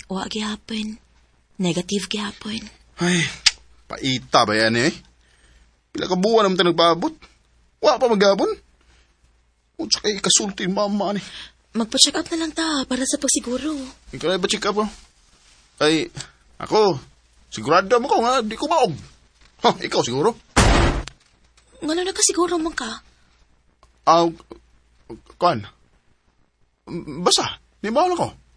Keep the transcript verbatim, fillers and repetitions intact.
Wa gihapon. Negative gihapon. Ay, paita ba yan eh? Pila ka buwan naman tayo nagpaabot. Wa pa maghapon. Unsa kay kasulti mama ni. Magpa-check up na lang ta para sa pagsiguro. Ikaw na ba check up oh? Ay, ako, sigurado mo ko nga, di ko maog. Ha, ikaw siguro? Ngano na ka siguro man ka? Ah, uh, kuan. Basta, di ba ako?